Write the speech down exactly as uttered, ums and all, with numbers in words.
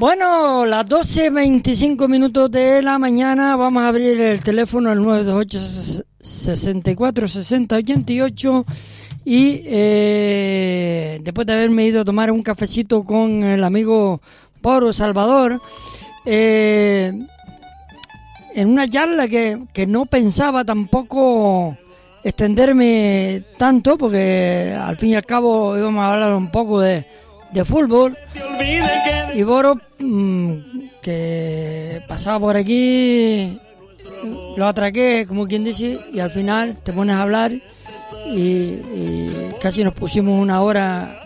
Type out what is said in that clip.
Bueno, las doce veinticinco minutos de la mañana, vamos a abrir el teléfono al nueve dos ocho, sesenta y cuatro, sesenta, ochenta y ocho y eh, después de haberme ido a tomar un cafecito con el amigo Poro Salvador, eh, en una charla que, que no pensaba tampoco extenderme tanto, porque al fin y al cabo íbamos a hablar un poco de, de fútbol. Y Boro, mmm, que pasaba por aquí, lo atraqué, como quien dice, y al final te pones a hablar y, y casi nos pusimos una hora